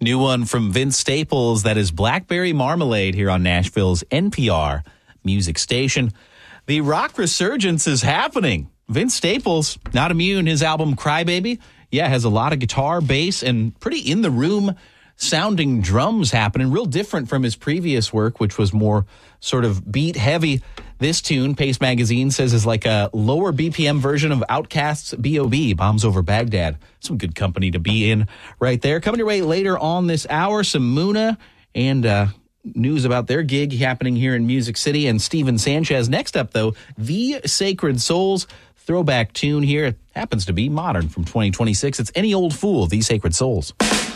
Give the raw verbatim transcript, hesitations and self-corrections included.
New one from Vince Staples, that is Blackberry Marmalade here on Nashville's N P R music station. The rock resurgence is happening. Vince Staples, not immune. His album Crybaby, yeah, has a lot of guitar, bass, and pretty in-the-room sounding drums happening. Real different from his previous work, which was more sort of beat-heavy. This tune, Pace Magazine says, is like a lower B P M version of Outkast's B O B, Bombs Over Baghdad. Some good company to be in right there. Coming your way later on this hour, some Muna and uh, news about their gig happening here in Music City, and Steven Sanchez. Next up, though, The Sacred Souls. Throwback tune here. It happens to be modern from twenty twenty-six. It's Any Old Fool, The Sacred Souls.